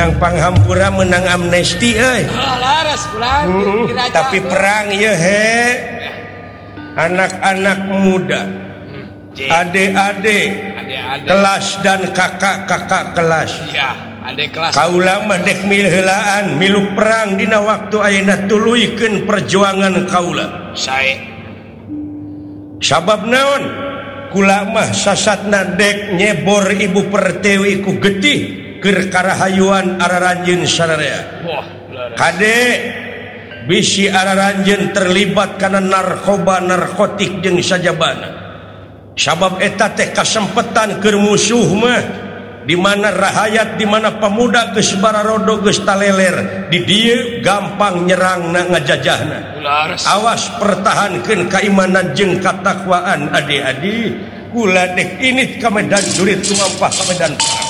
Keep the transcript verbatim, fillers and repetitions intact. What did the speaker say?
menang panghampura menang amnesti euy. Ah, laras pulang. Hmm, Kira aja tapi tuh. perang ya he. Anak-anak muda, adik-adik Adik-adik. kelas dan kakak-kakak kelas. Iya, adik kelas. Kaula mah dek milih heulaan milu perang dina waktu ayeuna tuluikeun perjuangan kaula. Sae. Sabab naon? Kula mah sasatna dek nyebor Ibu Pertiwi ku getih keur karahayuan araranjeun sadaya. Wah, laras. Kade bisi araranjeun terlibat kana narkoba narkotik jeung sajabana. Sabab eta teh kasempetan keur musuh mah di mana rahayat di mana pemuda geus bararodo geus taleler di dieu gampang nyerangna ngajajahna. Laras. Awas pertahankeun keimanan jeung katakwaan adik-adik. Kula dek init ka medan jurit tumampah ka medan perang.